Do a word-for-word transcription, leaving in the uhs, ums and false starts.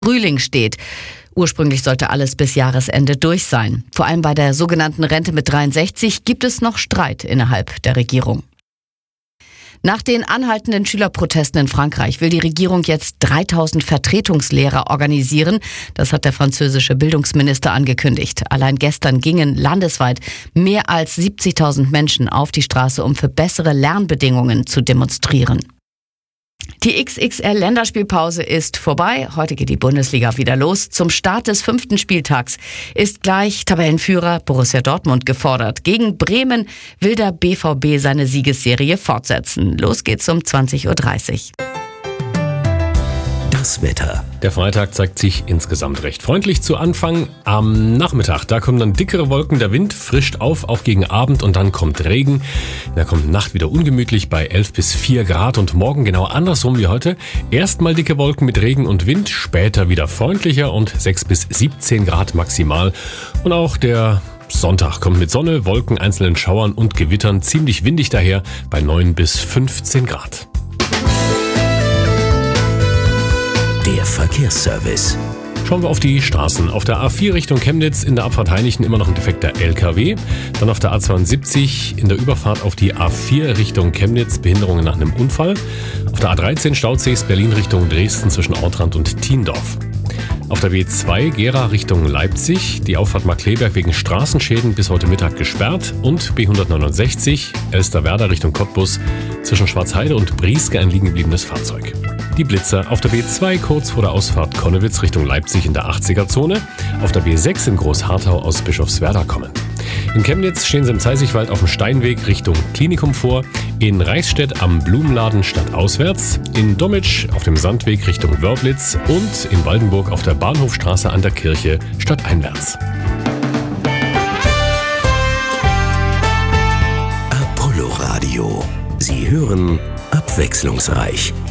Frühling steht. Ursprünglich sollte alles bis Jahresende durch sein. Vor allem bei der sogenannten Rente mit dreiundsechzig gibt es noch Streit innerhalb der Regierung. Nach den anhaltenden Schülerprotesten in Frankreich will die Regierung jetzt dreitausend Vertretungslehrer organisieren. Das hat der französische Bildungsminister angekündigt. Allein gestern gingen landesweit mehr als siebzigtausend Menschen auf die Straße, um für bessere Lernbedingungen zu demonstrieren. Die X X L-Länderspielpause ist vorbei. Heute geht die Bundesliga wieder los. Zum Start des fünften Spieltags ist gleich Tabellenführer Borussia Dortmund gefordert. Gegen Bremen will der B V B seine Siegesserie fortsetzen. Los geht's um zwanzig Uhr dreißig. Das Wetter. Der Freitag zeigt sich insgesamt recht freundlich zu Anfang. Am Nachmittag, da kommen dann dickere Wolken, der Wind frischt auf, auch gegen Abend, und dann kommt Regen. Da kommt Nacht wieder ungemütlich bei elf bis vier Grad und morgen genau andersrum wie heute. Erstmal dicke Wolken mit Regen und Wind, später wieder freundlicher und sechs bis siebzehn Grad maximal. Und auch der Sonntag kommt mit Sonne, Wolken, einzelnen Schauern und Gewittern, ziemlich windig daher bei neun bis fünfzehn Grad. Der Verkehrsservice. Schauen wir auf die Straßen. Auf der A vier Richtung Chemnitz in der Abfahrt Hainichen immer noch ein defekter L K W. Dann auf der A zweiundsiebzig in der Überfahrt auf die A vier Richtung Chemnitz Behinderungen nach einem Unfall. Auf der A dreizehn Stausees Berlin Richtung Dresden zwischen Ortrand und Thiendorf. Auf der B zwei Gera Richtung Leipzig, die Auffahrt Markkleeberg wegen Straßenschäden bis heute Mittag gesperrt, und B hundertneunundsechzig Elsterwerda Richtung Cottbus zwischen Schwarzheide und Brieske ein liegen gebliebenes Fahrzeug. Die Blitzer auf der B zwei kurz vor der Ausfahrt Konnewitz Richtung Leipzig in der achtziger-Zone, auf der B sechs in Großharthau aus Bischofswerda kommend. In Chemnitz stehen sie im Zeisigwald auf dem Steinweg Richtung Klinikum vor, in Reichstätt am Blumenladen stadtauswärts, in Dommitsch auf dem Sandweg Richtung Wörblitz und in Waldenburg auf der Bahnhofstraße an der Kirche stadteinwärts. Apollo Radio. Sie hören abwechslungsreich.